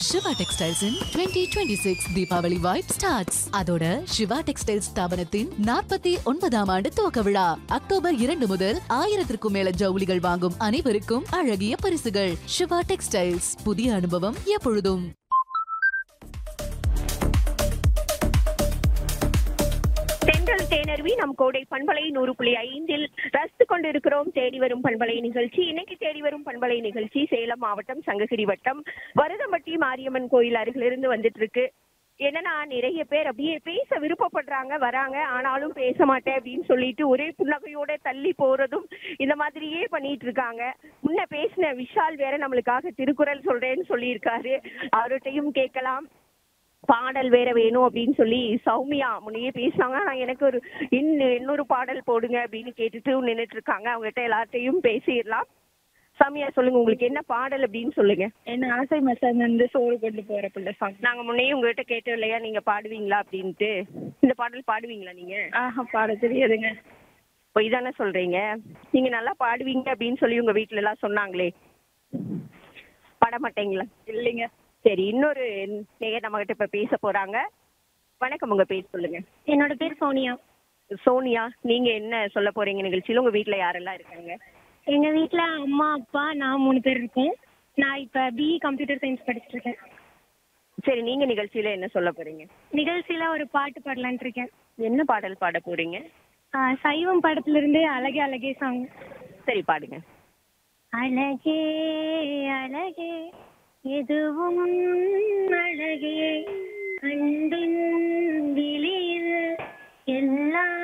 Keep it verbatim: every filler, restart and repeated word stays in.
Siva textiles இன் twenty twenty-six Deepavali vibe starts. அதோட Siva textiles ஸ்தாபனத்தின் நாற்பத்தி ஒன்பதாம் ஆண்டு துவக்க விழா அக்டோபர் இரண்டு முதல் ஆயிரத்திற்கும் மேல ஜவுளிகள் வாங்கும் அனைவருக்கும் அழகிய பரிசுகள். சிவா டெக்ஸ்டைல்ஸ், புதிய அனுபவம் எப்பொழுதும். தென்றல் தேனருவி நம் கோடை பண்பலை நூறு புள்ளி ஐந்தில் ரசித்து கொண்டிருக்கிறோம் தேடி வரும் பண்பலை நிகழ்ச்சி. இன்னைக்கு தேடி வரும் பண்பலை நிகழ்ச்சி சேலம் மாவட்டம் சங்ககிரி வட்டம் வருதம்பட்டி மாரியம்மன் கோயில் அருகிலிருந்து வந்துட்டு இருக்கு. என்னன்னா நிறைய பேர் அப்படியே பேச விருப்பப்படுறாங்க, வராங்க, ஆனாலும் பேச மாட்டேன் அப்படின்னு சொல்லிட்டு ஒரே புன்னகையோட தள்ளி போறதும் இந்த மாதிரியே பண்ணிட்டு இருக்காங்க. முன்ன பேசின விஷால் வேற நம்மளுக்காக திருக்குறள் சொல்றேன்னு சொல்லியிருக்காரு, அவர்கிட்டையும் கேட்கலாம். பாடல் வேற வேணும் அப்படின்னு சொல்லி சௌமியா முன்னையே பேசினாங்க. ஆனா எனக்கு ஒரு இன்னும் இன்னொரு பாடல் போடுங்க அப்படின்னு கேட்டுட்டு நின்றுட்டு இருக்காங்க. அவங்ககிட்ட எல்லாத்தையும் பேசிடலாம். சௌமியா சொல்லுங்க, உங்களுக்கு என்ன பாடல் அப்படின்னு சொல்லுங்க. என்ன ஆசை மசான் வந்து சோறு கொண்டு போற பிள்ளை சாங். நாங்க முன்னையே உங்ககிட்ட கேட்டோம் இல்லையா, நீங்க பாடுவீங்களா அப்படின்ட்டு. இந்த பாடல் பாடுவீங்களா நீங்க? ஆஹா, பாட தெரியாதுங்க. பொய் தானே சொல்றீங்க? நீங்க நல்லா பாடுவீங்க அப்படின்னு சொல்லி உங்க வீட்டுல எல்லாம் சொன்னாங்களே, பாட மாட்டீங்களா? இல்லைங்க. சரி, இன்னொரு நேயர் நம்ம கிட்ட இப்ப பேச போறாங்க. வணக்கம், உங்க பேர் சொல்லுங்க. என்னோட பேர் சோனியா. சோனியா, நீங்க என்ன சொல்ல போறீங்க நிகழ்ச்சியில? உங்க வீட்டுல யாரெல்லாம் இருக்காங்க? எங்க வீட்ல அம்மா அப்பா நான் மூணு பேர் இருக்கோம். நான் இப்ப பிஇ கம்ப்யூட்டர் சயின்ஸ் படிச்சுட்டு இருக்கேன். சரி, நீங்க நிகழ்ச்சியில என்ன சொல்ல போறீங்க? நிகழ்ச்சியில ஒரு பாட்டு பாடலான்ட்டு இருக்கேன். என்ன பாடல் பாட போறீங்க? ஆஹ் சைவம் படத்துல இருந்து அழகே அழகே சாங். சரி, பாடுங்க. அழகே அழகே எதுவும் அழகே கண்டின் விழியில் எல்லாம்